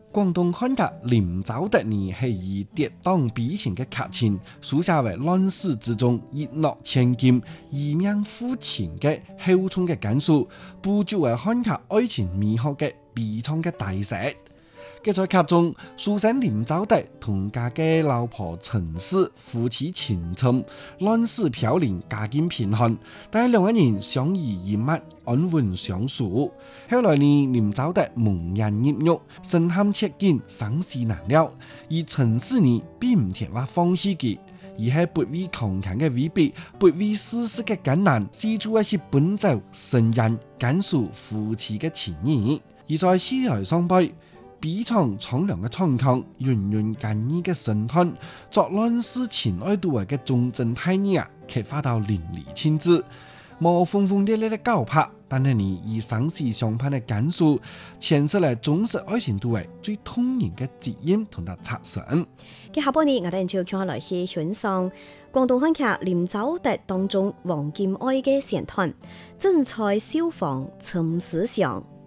廣東漢劇林走特呢係以跌宕悲情嘅劇情，書寫為亂世之中一諾千金、義命夫情嘅厚重嘅感受，捕捉為漢劇愛情美好嘅悲愴嘅大石。佢在劇中，書生林走特同家嘅老婆陳氏夫妻情深，亂世飄零，家境貧寒，但係兩個人相依依密，安穩相處。後來呢，林走特蒙人入獄，身陷絕境，生死難料。而陳氏呢，並唔聽話放棄佢，而係不畏強強嘅威逼，不畏世事嘅艱難，試圖一起奔走承認簡述夫妻嘅情誼。而在戲台上背，悲愴蒼涼嘅蒼穹，圓潤堅毅嘅身段，作亂世情愛度嘅忠貞大義啊，刻畫到淋漓盡致。冇轟轟烈烈嘅高拍，但係你以生死相伴嘅感受，詮釋嚟忠實愛情度嘅最動人嘅指引同埋插神。 嘅下半年，我哋就看來是欣賞廣東漢劇《林走特》當中黃金愛嘅選段，精彩消防尋思想。